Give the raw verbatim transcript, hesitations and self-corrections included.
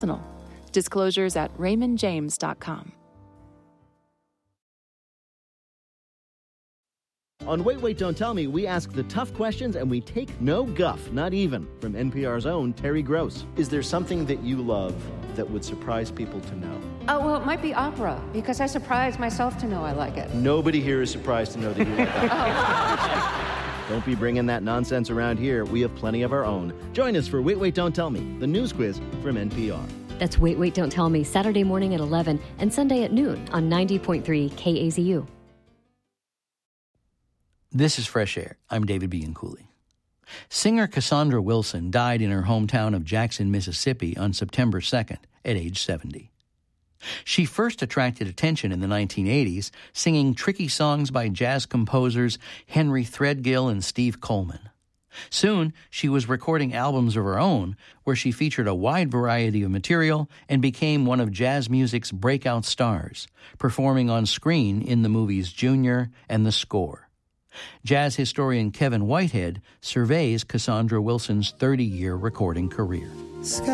Disclosures at raymond james dot com. On Wait, Wait, Don't Tell Me, we ask the tough questions and we take no guff, not even, from N P R's own Terry Gross. Is there something that you love that would surprise people to know? Oh, well, it might be opera, because I surprise myself to know I like it. Nobody here is surprised to know that you like it. Don't be bringing that nonsense around here. We have plenty of our own. Join us for Wait, Wait, Don't Tell Me, the news quiz from N P R. That's Wait, Wait, Don't Tell Me, Saturday morning at eleven and Sunday at noon on ninety point three K A Z U. This is Fresh Air. I'm David Bianculli. Singer Cassandra Wilson died in her hometown of Jackson, Mississippi on September second at age seventy. She first attracted attention in the nineteen eighties, singing tricky songs by jazz composers Henry Threadgill and Steve Coleman. Soon, she was recording albums of her own, where she featured a wide variety of material and became one of jazz music's breakout stars, performing on screen in the movies Junior and The Score. Jazz historian Kevin Whitehead surveys Cassandra Wilson's thirty-year recording career.